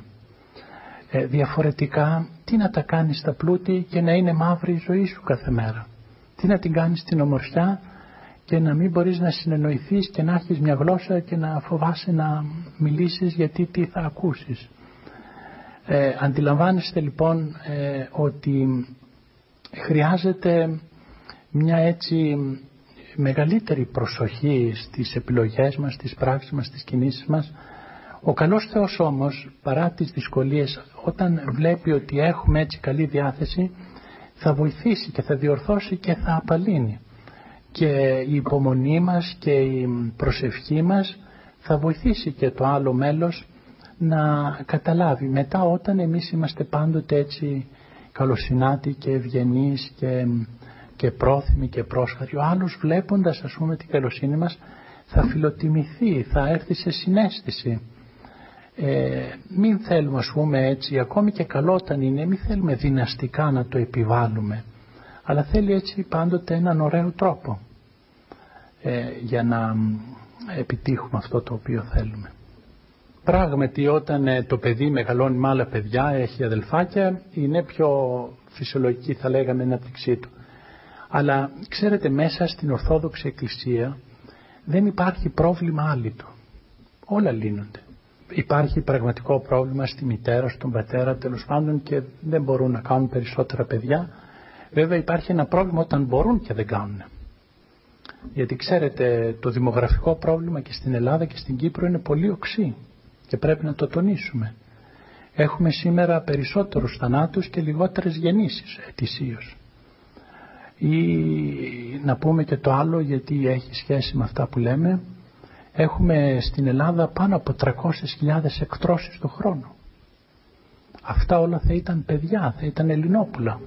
S1: Διαφορετικά, τι να τα κάνεις στα πλούτη και να είναι μαύρη η ζωή σου κάθε μέρα. Τι να την κάνεις στην ομορφιά και να μην μπορείς να συνεννοηθείς και να έχεις μια γλώσσα και να φοβάσαι να μιλήσεις γιατί τι θα ακούσεις. Αντιλαμβάνεστε λοιπόν ότι χρειάζεται μια έτσι μεγαλύτερη προσοχή στις επιλογές μας, στις πράξεις μας, στις κινήσεις μας. Ο καλός Θεός όμως, παρά τις δυσκολίες, όταν βλέπει ότι έχουμε έτσι καλή διάθεση, θα βοηθήσει και θα διορθώσει και θα απαλύνει. Και η υπομονή μας και η προσευχή μας θα βοηθήσει και το άλλο μέλος να καταλάβει. Μετά όταν εμείς είμαστε πάντοτε έτσι καλοσυνάτοι και ευγενείς και πρόθυμοι και πρόσχαροι, ο άλλος βλέποντας ας πούμε την καλοσύνη μας θα φιλοτιμηθεί, θα έρθει σε συναίσθηση. Μην θέλουμε ας πούμε έτσι, ακόμη και καλό όταν είναι, μην θέλουμε δυναστικά να το επιβάλλουμε, αλλά θέλει έτσι πάντοτε έναν ωραίο τρόπο για να επιτύχουμε αυτό το οποίο θέλουμε. Πράγματι όταν το παιδί μεγαλώνει με άλλα παιδιά, έχει αδελφάκια, είναι πιο φυσιολογική θα λέγαμε η ανάπτυξή του. Αλλά ξέρετε, μέσα στην Ορθόδοξη Εκκλησία δεν υπάρχει πρόβλημα άλυτο. Όλα λύνονται. Υπάρχει πραγματικό πρόβλημα στη μητέρα, στον πατέρα, τέλος πάντων, και δεν μπορούν να κάνουν περισσότερα παιδιά. Βέβαια υπάρχει ένα πρόβλημα όταν μπορούν και δεν κάνουν. Γιατί ξέρετε, το δημογραφικό πρόβλημα και στην Ελλάδα και στην Κύπρο είναι πολύ οξύ και πρέπει να το τονίσουμε. Έχουμε σήμερα περισσότερους θανάτους και λιγότερες γεννήσεις ετησίως. Ή να πούμε και το άλλο, γιατί έχει σχέση με αυτά που λέμε, έχουμε στην Ελλάδα πάνω από 300.000 εκτρώσεις το χρόνο. Αυτά όλα θα ήταν παιδιά, θα ήταν Ελληνόπουλα.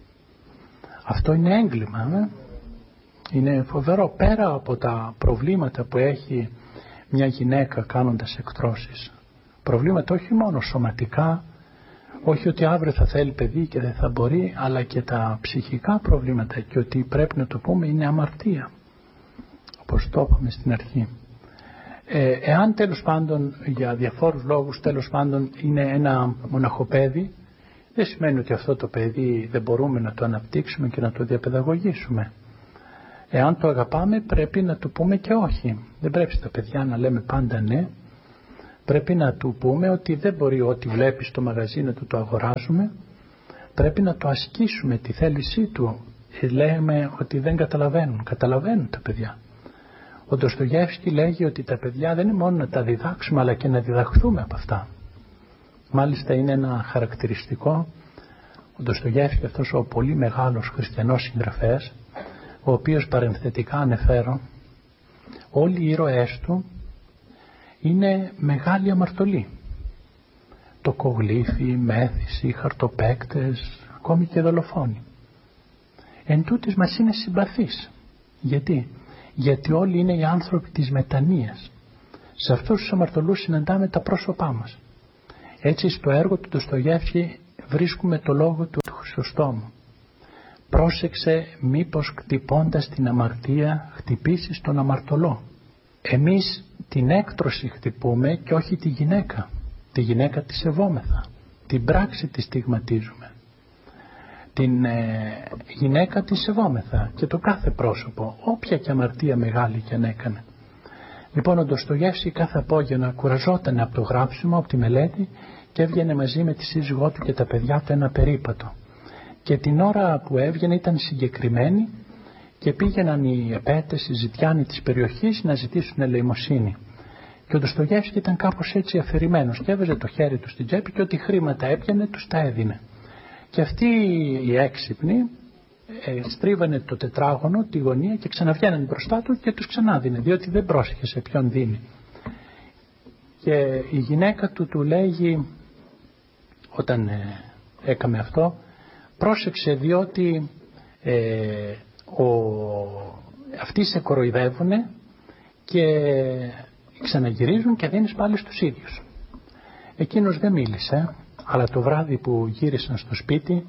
S1: Αυτό είναι έγκλημα. Είναι φοβερό, πέρα από τα προβλήματα που έχει μια γυναίκα κάνοντας εκτρώσεις. Προβλήματα όχι μόνο σωματικά, όχι ότι αύριο θα θέλει παιδί και δεν θα μπορεί, αλλά και τα ψυχικά προβλήματα, και ότι πρέπει να το πούμε είναι αμαρτία, όπως το είπαμε στην αρχή. Εάν τέλος πάντων για διαφόρους λόγους τέλος πάντων είναι ένα μοναχοπέδι, δεν σημαίνει ότι αυτό το παιδί δεν μπορούμε να το αναπτύξουμε και να το διαπαιδαγωγήσουμε. Εάν το αγαπάμε πρέπει να του πούμε και όχι. Δεν πρέπει στα παιδιά να λέμε πάντα ναι. Πρέπει να του πούμε ότι δεν μπορεί ό,τι βλέπει στο μαγαζί να του το αγοράζουμε. Πρέπει να το ασκήσουμε τη θέλησή του. Λέμε ότι δεν καταλαβαίνουν. Καταλαβαίνουν τα παιδιά. Ο Ντοστογιέφσκι λέγει ότι τα παιδιά δεν είναι μόνο να τα διδάξουμε αλλά και να διδαχθούμε από αυτά. Μάλιστα είναι ένα χαρακτηριστικό ο Ντοστογιέφσκι, αυτός ο πολύ μεγάλος χριστιανός συγγραφέας, ο οποίος παρενθετικά ανεφέρω, όλοι οι ήρωές του είναι μεγάλη αμαρτωλοί. Τοκογλύφοι, μέθησοι, χαρτοπαίκτες, ακόμη και δολοφόνοι. Εν τούτης μας είναι συμπαθείς. Γιατί όλοι είναι οι άνθρωποι της μετανοίας. Σε αυτούς τους αμαρτωλούς συναντάμε τα πρόσωπά μας. Έτσι στο έργο του Ντοστογιέφσκι βρίσκουμε το λόγο του Χρυσοστόμου. Πρόσεξε μήπως χτυπώντας την αμαρτία χτυπήσεις τον αμαρτωλό. Εμείς την έκτρωση χτυπούμε και όχι τη γυναίκα. Τη γυναίκα τη σεβόμεθα. Την πράξη τη στιγματίζουμε. Την γυναίκα τη σεβόμεθα και το κάθε πρόσωπο, όποια και αμαρτία μεγάλη και αν έκανε. Λοιπόν, ο Ντοστογιέφσκι κάθε απόγευμα κουραζόταν από το γράψιμο, από τη μελέτη και έβγαινε μαζί με τη σύζυγό του και τα παιδιά του ένα περίπατο. Και την ώρα που έβγαινε ήταν συγκεκριμένη και πήγαιναν οι επέτες, οι ζητιάνοι της περιοχής να ζητήσουν ελεημοσύνη. Και ο Ντοστογιέφσκι ήταν κάπως έτσι αφηρημένος και έβαζε το χέρι του στην τσέπη και ό,τι χρήματα έπιανε τους τα έδινε. Και αυτοί οι έξυπνοι στρίβανε το τετράγωνο, τη γωνία και ξαναβγαίνανε μπροστά του και τους ξανάδινε, διότι δεν πρόσεχε σε ποιον δίνει. Και η γυναίκα του λέγει, όταν έκαμε αυτό, πρόσεξε διότι αυτοί σε κοροϊδεύουνε και ξαναγυρίζουν και δίνεις πάλι στους ίδιους. Εκείνος δεν μίλησε, αλλά το βράδυ που γύρισαν στο σπίτι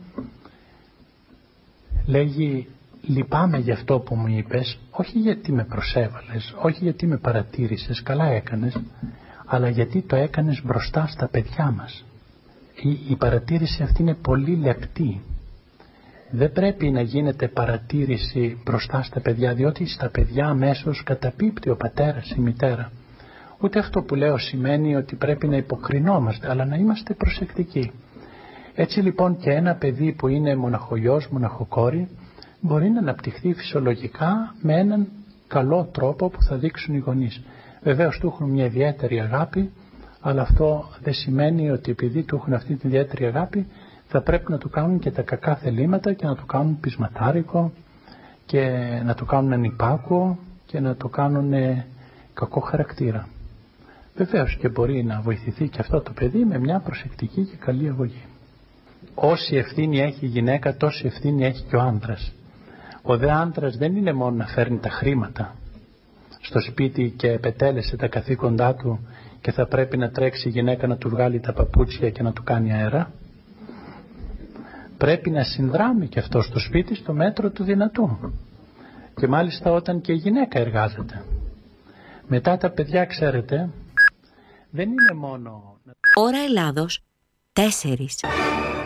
S1: λέγει, λυπάμαι για αυτό που μου είπες, όχι γιατί με προσέβαλες, όχι γιατί με παρατήρησες, καλά έκανες, αλλά γιατί το έκανες μπροστά στα παιδιά μας. Η παρατήρηση αυτή είναι πολύ λεπτή. Δεν πρέπει να γίνεται παρατήρηση μπροστά στα παιδιά, διότι στα παιδιά αμέσως καταπίπτει ο πατέρας, η μητέρα. Ούτε αυτό που λέω σημαίνει ότι πρέπει να υποκρινόμαστε, αλλά να είμαστε προσεκτικοί. Έτσι λοιπόν και ένα παιδί που είναι μοναχογιός, μοναχοκόρη, μπορεί να αναπτυχθεί φυσιολογικά με έναν καλό τρόπο που θα δείξουν οι γονείς. Βεβαίως του έχουν μια ιδιαίτερη αγάπη, αλλά αυτό δεν σημαίνει ότι επειδή του έχουν αυτή την ιδιαίτερη αγάπη θα πρέπει να του κάνουν και τα κακά θελήματα και να του κάνουν πεισματάρικο και να του κάνουν ανυπάκουο και να του κάνουν κακό χαρακτήρα. Βεβαίως και μπορεί να βοηθηθεί και αυτό το παιδί με μια προσεκτική και καλή αγωγή. Όση ευθύνη έχει η γυναίκα, τόση ευθύνη έχει και ο άντρας. Ο δε άντρας δεν είναι μόνο να φέρνει τα χρήματα στο σπίτι και επετέλεσε τα καθήκοντά του και θα πρέπει να τρέξει η γυναίκα να του βγάλει τα παπούτσια και να του κάνει αέρα. Πρέπει να συνδράμει και αυτό στο σπίτι στο μέτρο του δυνατού. Και μάλιστα όταν και η γυναίκα εργάζεται. Μετά τα παιδιά, ξέρετε, δεν είναι μόνο...
S5: Ώρα Ελλάδος 4.